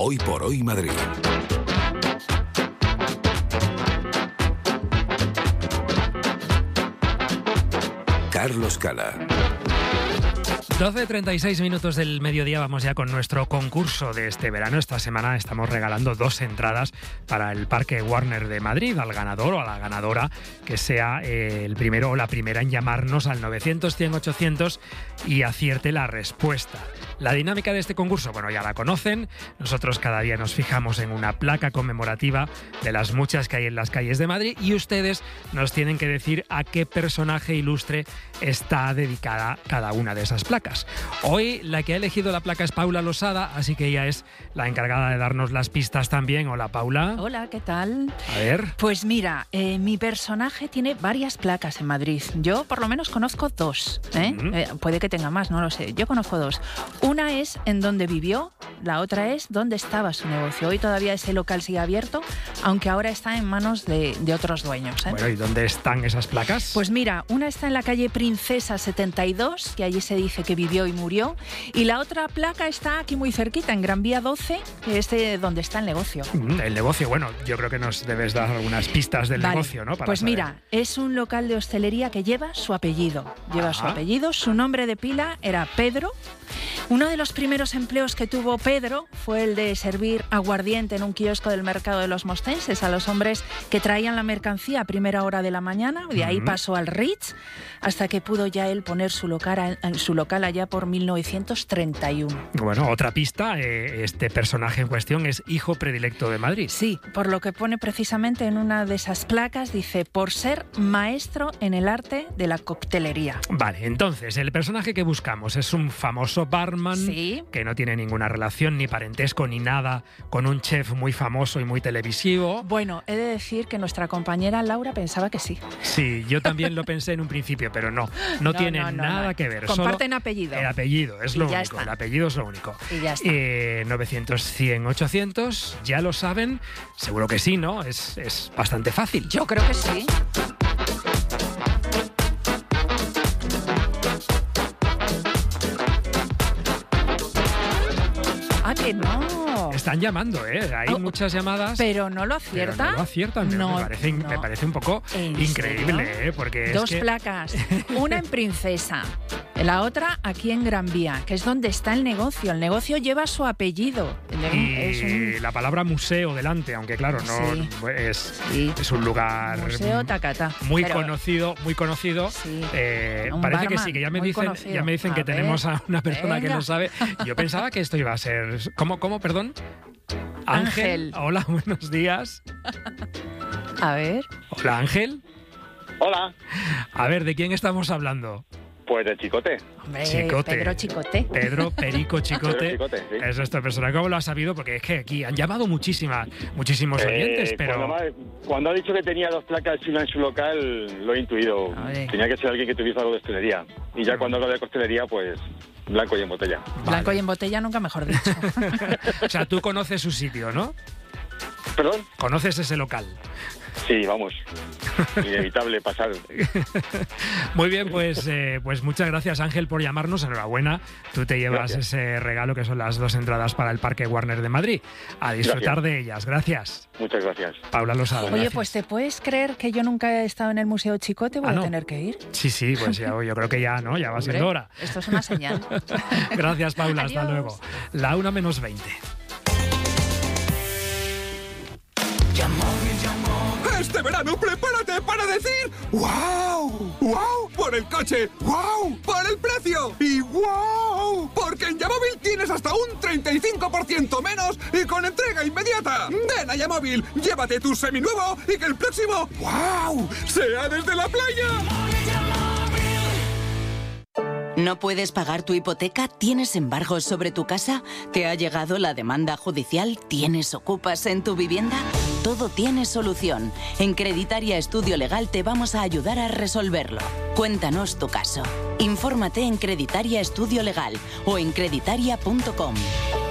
Hoy por Hoy Madrid. Carlos Cala. 12:36 minutos del mediodía, vamos ya con nuestro concurso de este verano. Esta semana estamos regalando 2 entradas para el Parque Warner de Madrid, al ganador o a la ganadora que sea el primero o la primera en llamarnos al 900-100-800 y acierte la respuesta. La dinámica de este concurso, bueno, ya la conocen. Nosotros cada día nos fijamos en una placa conmemorativa de las muchas que hay en las calles de Madrid y ustedes nos tienen que decir a qué personaje ilustre está dedicada cada una de esas placas. Hoy la que ha elegido la placa es Paula Losada, así que ella es la encargada de darnos las pistas también. Hola, Paula. Hola, ¿qué tal? A ver. Pues mira, mi personaje tiene varias placas en Madrid. Yo por lo menos conozco 2. Puede que tenga más, no lo sé. Yo conozco 2. Una es en donde vivió, la otra es dónde estaba su negocio. Hoy todavía ese local sigue abierto, aunque ahora está en manos de otros dueños. Bueno, ¿y dónde están esas placas? Pues mira, una está en la calle Princesa 72, que allí se dice que vivió y murió, y la otra placa está aquí muy cerquita, en Gran Vía 12, que es de donde está el negocio. El negocio, bueno, yo creo que nos debes dar algunas pistas del negocio, ¿no? Pues mira, es un local de hostelería que lleva su apellido. Su nombre de pila era Pedro. Uno de los primeros empleos que tuvo Pedro fue el de servir aguardiente en un kiosco del mercado de los Mostenses a los hombres que traían la mercancía a primera hora de la mañana. De ahí pasó al Ritz hasta que pudo ya él poner su local allá por 1931. Bueno, otra pista, este personaje en cuestión es hijo predilecto de Madrid. Sí, por lo que pone precisamente en una de esas placas, dice, por ser maestro en el arte de la coctelería. Vale, entonces, el personaje que buscamos es un famoso barman, ¿sí?, que no tiene ninguna relación ni parentesco ni nada con un chef muy famoso y muy televisivo. Bueno, he de decir que nuestra compañera Laura pensaba que sí. Sí, yo también lo pensé en un principio, pero no tiene nada que ver. Comparten solo apellido. El apellido es lo único, está. El apellido es lo único. Y ya está. 900-100-800, ya lo saben, seguro que sí, ¿no? Es bastante fácil. Yo creo que sí. Ah, que no. Están llamando, ¿eh? Hay muchas llamadas. Pero no lo acierta. Pero no lo aciertan. Me parece un poco increíble, ¿eh? Porque 2 placas. Una en Princesa, la otra aquí en Gran Vía, que es donde está el negocio. El negocio lleva su apellido. Y la palabra museo delante, aunque claro, no es un lugar museo Tacata. Muy conocido. Sí, parece que sí, que ya me dicen que tenemos a una persona que lo sabe. Yo pensaba que esto iba a ser... ¿Cómo, perdón? Ángel. Hola, buenos días. A ver. Hola, Ángel. Hola. A ver, ¿de quién estamos hablando? Pues de Chicote. Hombre, Chicote. Pedro Chicote. Pedro Perico Chicote. Pedro Chicote, sí. Es esta persona. ¿Cómo lo has sabido? Porque es que aquí han llamado muchísimos oyentes, pero... Cuando ha dicho que tenía 2 placas chinas en su local, lo he intuido. Tenía que ser alguien que tuviese algo de hostelería. Y ya cuando hablo de hostelería, pues... blanco y en botella. Vale. Blanco y en botella, nunca mejor dicho. O sea, tú conoces su sitio, ¿no? ¿Perdón? ¿Conoces ese local? Sí, vamos. Inevitable pasar. Muy bien, pues muchas gracias, Ángel, por llamarnos. Enhorabuena. Tú te llevas ese regalo que son las 2 entradas para el Parque Warner de Madrid. A disfrutar de ellas. Gracias. Muchas gracias. Paula Losada. Oye, pues ¿te puedes creer que yo nunca he estado en el Museo Chicote? Voy a tener que ir. Sí, pues ya, yo creo que ya, ¿no? Ya va siendo hora. Esto es una señal. Gracias, Paula. Adiós. Hasta luego. La 1:20. Este verano prepárate para decir ¡wow! ¡Wow! Por el coche, ¡wow! Por el precio y ¡wow! Porque en Yamóvil tienes hasta un 35% menos y con entrega inmediata. Ven a Yamóvil, llévate tu seminuevo y que el próximo ¡wow! sea desde la playa. ¿No puedes pagar tu hipoteca? ¿Tienes embargos sobre tu casa? ¿Te ha llegado la demanda judicial? ¿Tienes ocupas en tu vivienda? Todo tiene solución. En Creditaria Estudio Legal te vamos a ayudar a resolverlo. Cuéntanos tu caso. Infórmate en Creditaria Estudio Legal o en creditaria.com.